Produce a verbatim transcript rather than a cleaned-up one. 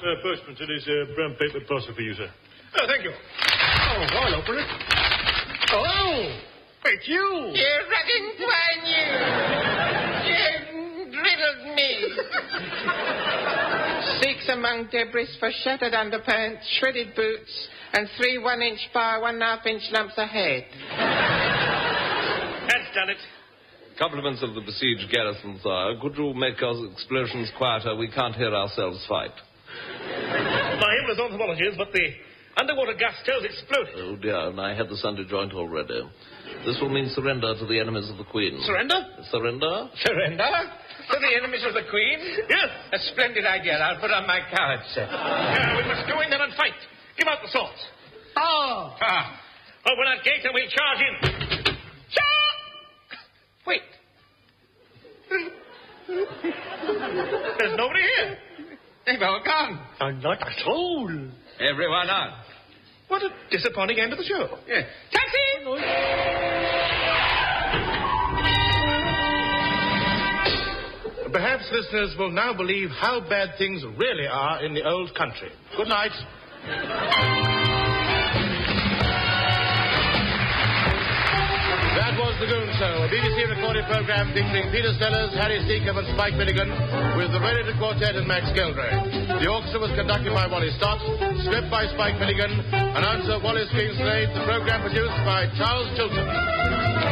Uh, postman, it is a brown paper parcel for you, sir. Oh, thank you. Oh, I'll open it. Oh, it's you. You recognize you. You riddled me. Six among debris for shattered underpants, shredded boots, and three one-inch by one-half-inch lumps of head. That's done it. Compliments of the besieged garrison, sir. Could you make our explosions quieter? We can't hear ourselves fight. My humblest apologies, but the underwater gas stove exploded. Oh, dear, and I had the Sunday joint already. This will mean surrender to the enemies of the Queen. Surrender? Surrender? Surrender? To the enemies of the Queen? Yes. A splendid idea. I'll put on my cards, sir. Yeah, we must go in there and fight. Give out the swords. Oh. Ah. Open that gate and we'll charge in. Wait. There's nobody here. They've all gone. Uh, not a soul. Everyone on. What a disappointing end of the show. Yeah. Taxi! Perhaps listeners will now believe how bad things really are in the old country. Good night. That was The Goon Show, a B B C recorded program featuring Peter Sellers, Harry Seacombe and Spike Milligan, with the Related Quartet and Max Geldray. The orchestra was conducted by Wally Stott, script by Spike Milligan, announcer Wallace Kingslade, the program produced by Charles Chilton.